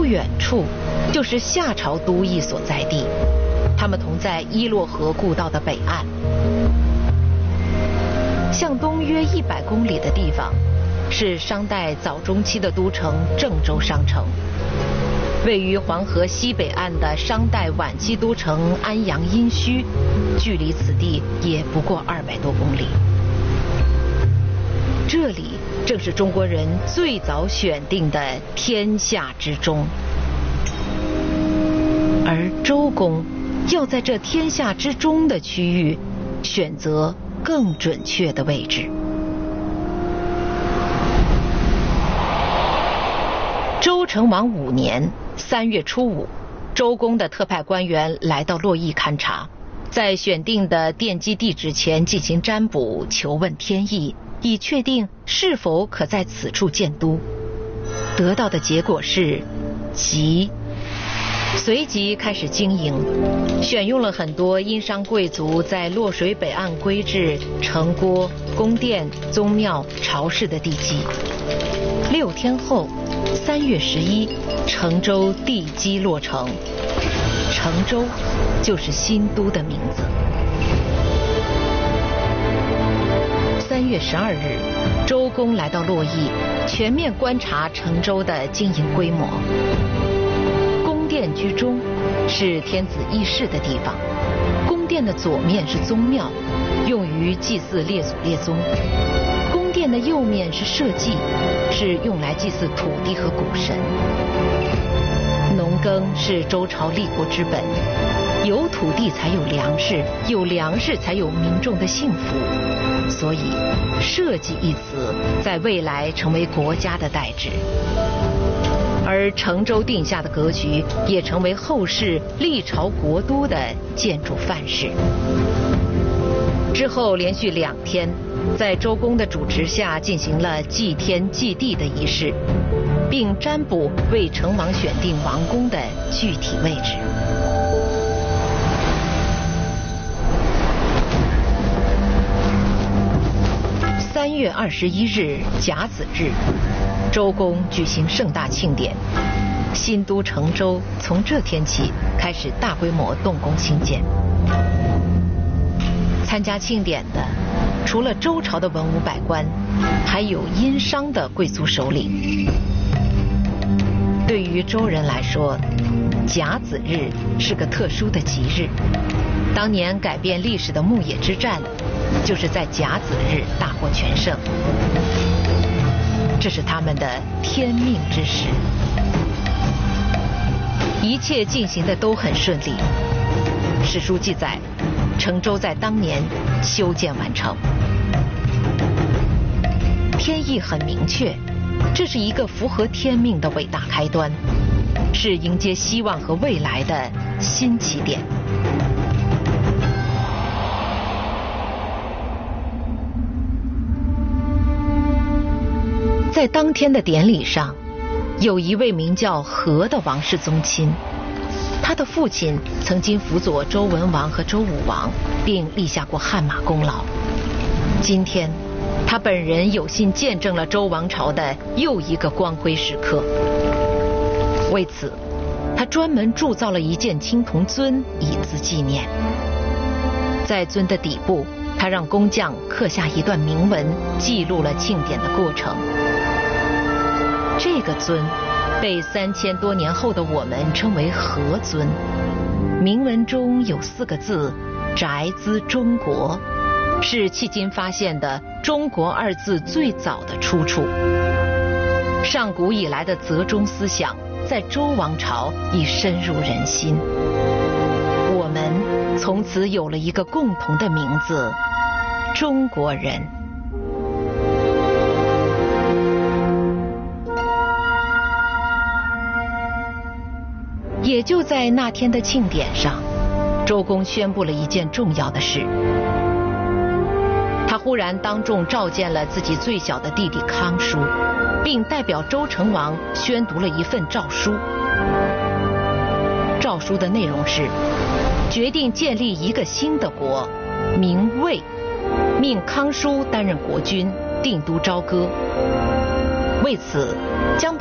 不远处就是夏朝都邑所在地，他们同在伊洛河故道的北岸。向东约100公里的地方是商代早中期的都城郑州商城，位于黄河西北岸的商代晚期都城安阳殷墟，距离此地也不过200多公里。这里正是中国人最早选定的天下之中，而周公要在这天下之中的区域选择更准确的位置。周成王5年3月初5，周公的特派官员来到洛邑勘察，在选定的奠基地址前进行占卜，求问天意，以确定是否可在此处建都。得到的结果是吉。随即开始经营，选用了很多殷商贵族在洛水北岸规制城郭、宫殿、宗庙、朝市的地基。6天后，3月11，成州地基落成。成州就是新都的名字。3月12日，周公来到洛邑，全面观察成州的经营规模。宫殿居中，是天子议事的地方。宫殿的左面是宗庙，用于祭祀列祖列宗。宫殿的右面是社稷，是用来祭祀土地和谷神。农耕是周朝立国之本，有土地才有粮食，有粮食才有民众的幸福。所以，社稷一词在未来成为国家的代指。而成州定下的格局也成为后世历朝国都的建筑范式。之后连续2天，在周公的主持下进行了祭天祭地的仪式，并占卜为成王选定王宫的具体位置。3月21日甲子日，周公举行盛大庆典。新都成州从这天起开始大规模动工兴建。参加庆典的除了周朝的文武百官，还有殷商的贵族首领。对于周人来说，甲子日是个特殊的吉日。当年改变历史的牧野之战，就是在甲子日大获全胜，这是他们的天命之时。一切进行的都很顺利。史书记载，成州在当年修建完成。天意很明确，这是一个符合天命的伟大开端，是迎接希望和未来的新起点。在当天的典礼上，有一位名叫和的王室宗亲，他的父亲曾经辅佐周文王和周武王，并立下过汗马功劳。今天，他本人有幸见证了周王朝的又一个光辉时刻。为此，他专门铸造了一件青铜尊以资纪念。在尊的底部，他让工匠刻下一段铭文，记录了庆典的过程。这个尊被3000多年后的我们称为和尊，铭文中有4个字“宅兹中国”，是迄今发现的“中国”二字最早的出处。上古以来的择中思想在周王朝已深入人心，我们从此有了一个共同的名字——中国人。也就在那天的庆典上，周公宣布了一件重要的事。他忽然当众召见了自己最小的弟弟康叔，并代表周成王宣读了一份诏书。诏书的内容是决定建立一个新的国，名魏，命康叔担任国君，定都朝歌。为此，将